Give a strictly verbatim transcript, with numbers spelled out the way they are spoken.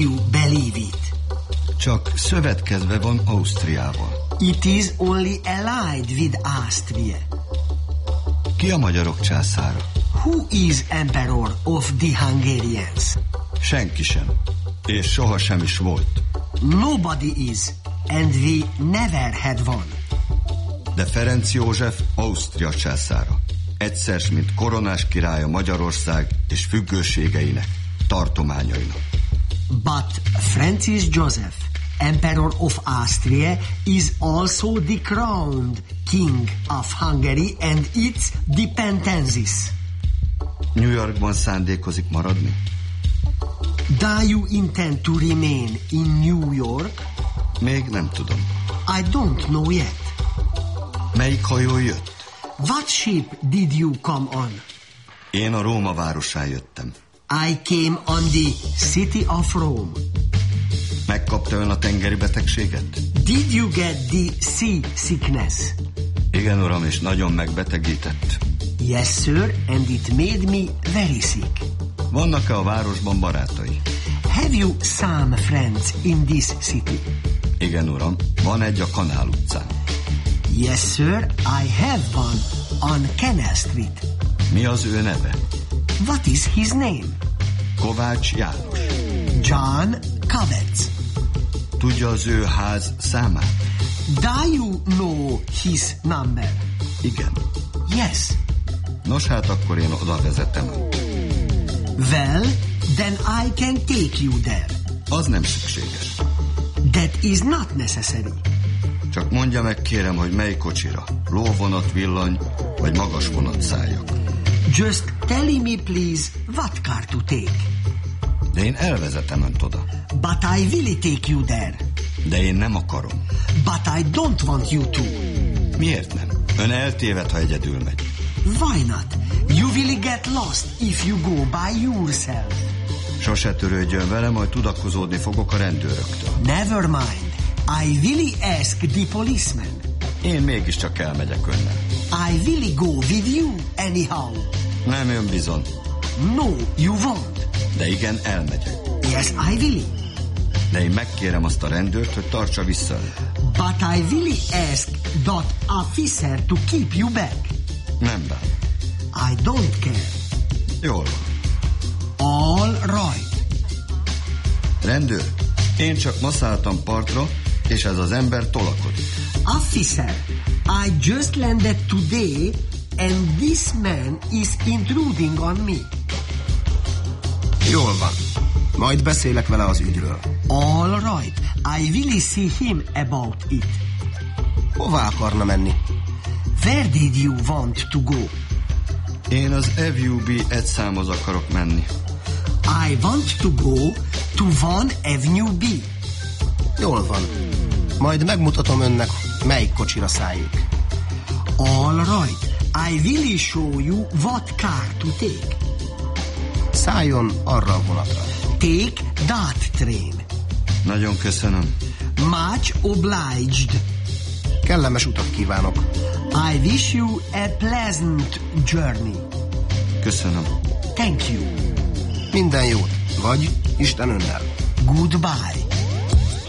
You believe it? Csak szövetkezve van Ausztriával. It is only allied with Austria. Ki a magyarok császára? Who is emperor of the Hungarians? Senki sem. És soha sem is volt. Nobody is, and we never had one. De Ferenc József Ausztria császára. Egyszer, mint koronás királya Magyarország és függőségeinek, tartományainak. But Francis Joseph, Emperor of Austria, is also the crowned King of Hungary and its dependencies. New Yorkban szándékozik maradni? Do you intend to remain in New York? Még nem tudom. I don't know yet. Melyik hajó jött? What ship did you come on? Én a Róma városán jöttem. I came on the city of Rome. Megkapta ön a tengeri betegséget? Did you get the sea sickness? Igen, uram, és nagyon megbetegített. Yes, sir, and it made me very sick. Vannak-e a városban barátai? Have you some friends in this city? Igen, uram, van egy a Kanál utcán. Yes, sir, I have one on Canal Street. Mi az ő neve? What is his name? Kovács János. John Kovács. Tudja az ő ház számát? Do you know his number? Igen. Yes. Nos, hát akkor én oda vezetem. Well, then I can take you there. Az nem szükséges. That is not necessary. Csak mondja meg, kérem, hogy mely kocsira. Lóvonat, villany, vagy magas vonat szálljak. Just tell me, please, what car to take. De én elvezetem önt oda. But I will take you there. De én nem akarom. But I don't want you to. Miért nem? Ön eltéved, ha egyedül megy. Why not? You will get lost if you go by yourself. Sose törődjön vele, majd tudakozódni fogok a rendőröktől. Never mind. I will ask the policeman. Én mégiscsak elmegyek önnel. I will go with you anyhow. Nem ön bizony. No, you won't. De igen, elmegyek. Yes, I will. De én megkérem azt a rendőrt, hogy tartsa vissza. But I will ask that officer to keep you back. Nem bár. I don't care. Jól van. All right. Rendőr, én csak ma szálltam partra, és ez az ember tolakodik. Officer, I just landed today, and this man is intruding on me. Jól van. Majd beszélek vele az ügyről. All right. I will see him about it. Hová akarna menni? Where did you want to go? Én az ef u bé egy számhoz akarok menni. I want to go to One Avenue B. Jól van. Majd megmutatom önnek, melyik kocsira szálljék. All right. I will show you what car to take. Szálljon arra a vonatra. Take that train. Nagyon köszönöm. Much obliged. Kellemes utat kívánok. I wish you a pleasant journey. Köszönöm. Thank you. Minden jót. Vagy Isten önnel. Goodbye.